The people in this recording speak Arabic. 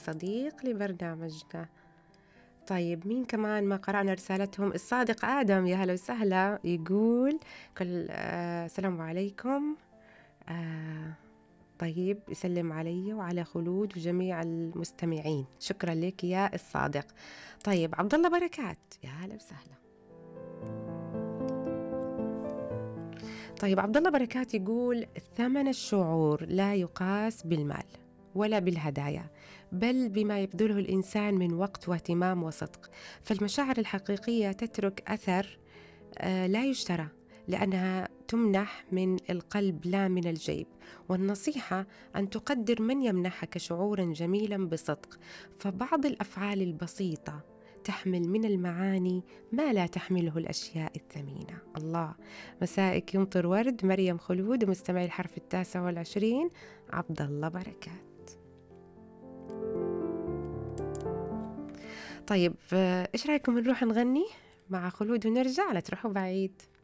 صديق لبرنامجنا. طيب مين كمان ما قرأنا رسالتهم؟ الصادق آدم، يا هلا وسهلا، يقول السلام عليكم. طيب يسلم علي وعلى خلود وجميع المستمعين. شكرا لك يا الصادق. طيب عبد الله بركات، يا هلا وسهلا. طيب عبد الله بركات يقول ثمن الشعور لا يقاس بالمال ولا بالهدايا، بل بما يبذله الإنسان من وقت واهتمام وصدق. فالمشاعر الحقيقية تترك أثر لا يشترى، لأنها تمنح من القلب لا من الجيب. والنصيحة أن تقدر من يمنحك شعورا جميلا بصدق، فبعض الأفعال البسيطة تحمل من المعاني ما لا تحمله الأشياء الثمينة. الله، مسائك يمطر ورد. مريم خلود، مستمعي الحرف 29 عبد الله بركات. طيب إيش رأيكم نروح نغني مع خلود ونرجع؟ لا تروحوا بعيد.